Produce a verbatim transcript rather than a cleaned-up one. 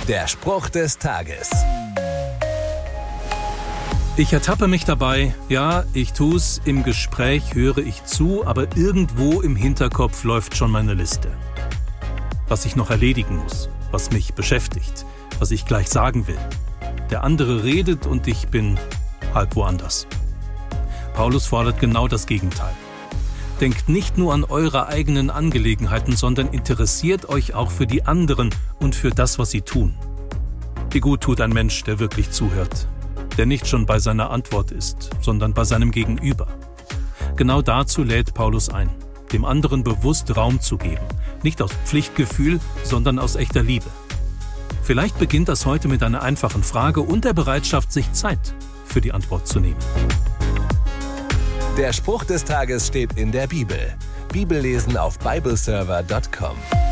Der Spruch des Tages. Ich ertappe mich dabei, ja, ich tu's, im Gespräch höre ich zu, aber irgendwo im Hinterkopf läuft schon meine Liste. Was ich noch erledigen muss, was mich beschäftigt, was ich gleich sagen will. Der andere redet und ich bin halb woanders. Paulus fordert genau das Gegenteil. Denkt nicht nur an eure eigenen Angelegenheiten, sondern interessiert euch auch für die anderen und für das, was sie tun. Wie gut tut ein Mensch, der wirklich zuhört, der nicht schon bei seiner Antwort ist, sondern bei seinem Gegenüber. Genau dazu lädt Paulus ein, dem anderen bewusst Raum zu geben, nicht aus Pflichtgefühl, sondern aus echter Liebe. Vielleicht beginnt das heute mit einer einfachen Frage und der Bereitschaft, sich Zeit für die Antwort zu nehmen. Der Spruch des Tages steht in der Bibel. Bibellesen auf bibleserver punkt com.